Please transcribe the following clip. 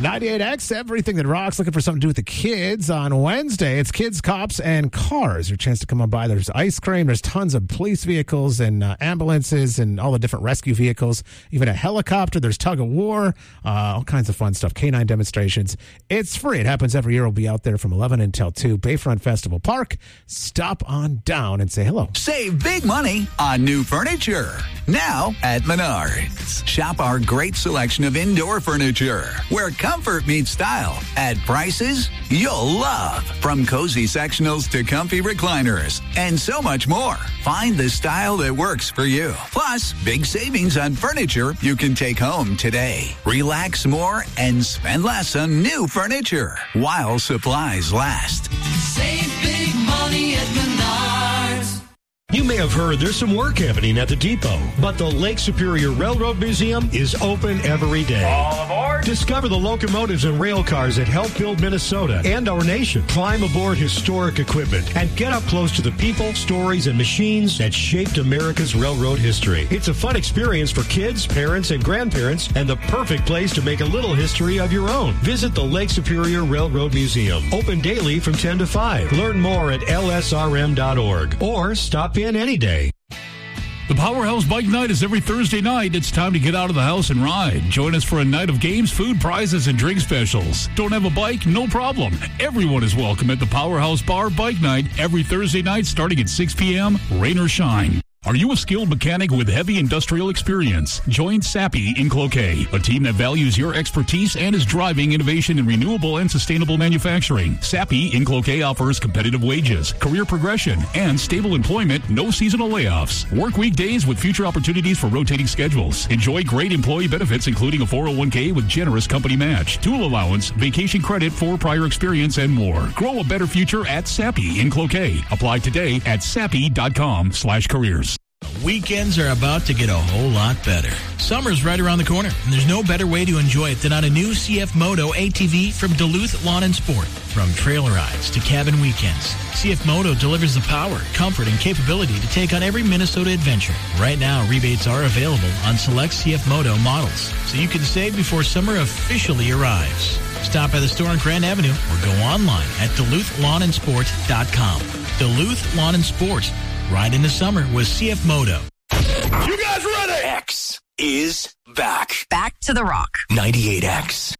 98X, everything that rocks. Looking for something to do with the kids on Wednesday. It's Kids, Cops, and Cars. Your chance to come on by. There's ice cream. There's tons of police vehicles and ambulances and all the different rescue vehicles. Even a helicopter. There's tug of war. All kinds of fun stuff. K9 demonstrations. It's free. It happens every year. We'll be out there from 11 until 2. Bayfront Festival Park. Stop on down and say hello. Save big money on new furniture. Now at Menards. Shop our great selection of indoor furniture, where comfort meets style at prices you'll love. From cozy sectionals to comfy recliners and so much more. Find the style that works for you. Plus, big savings on furniture you can take home today. Relax more and spend less on new furniture while supplies last. Save big money at Menards. You may have heard there's some work happening at the depot, but the Lake Superior Railroad Museum is open every day. All aboard! Discover the locomotives and rail cars that helped build Minnesota and our nation. Climb aboard historic equipment and get up close to the people, stories, and machines that shaped America's railroad history. It's a fun experience for kids, parents, and grandparents, and the perfect place to make a little history of your own. Visit the Lake Superior Railroad Museum. Open daily from 10 to 5. Learn more at lsrm.org or stop in any day. The Powerhouse Bike Night is every Thursday night. It's time to get out of the house and ride. Join us for a night of games, food, prizes, and drink specials. Don't have a bike? No problem. Everyone is welcome at the Powerhouse Bar Bike Night every Thursday night starting at 6 p.m., rain or shine. Are you a skilled mechanic with heavy industrial experience? Join Sappi in Cloquet, a team that values your expertise and is driving innovation in renewable and sustainable manufacturing. Sappi in Cloquet offers competitive wages, career progression, and stable employment, no seasonal layoffs. Work weekdays with future opportunities for rotating schedules. Enjoy great employee benefits, including a 401k with generous company match, tool allowance, vacation credit for prior experience, and more. Grow a better future at Sappi in Cloquet. Apply today at sappi.com/careers. Weekends are about to get a whole lot better. Summer's right around the corner, and there's no better way to enjoy it than on a new CF Moto ATV from Duluth Lawn and Sport. From trailer rides to cabin weekends, CF Moto delivers the power, comfort, and capability to take on every Minnesota adventure. Right now, rebates are available on select CF Moto models, so you can save before summer officially arrives. Stop by the store on Grand Avenue or go online at DuluthLawnandSport.com. Duluth Lawn and Sport. Ride into summer with CF Moto. You guys ready? X is back. Back to the rock. 98X.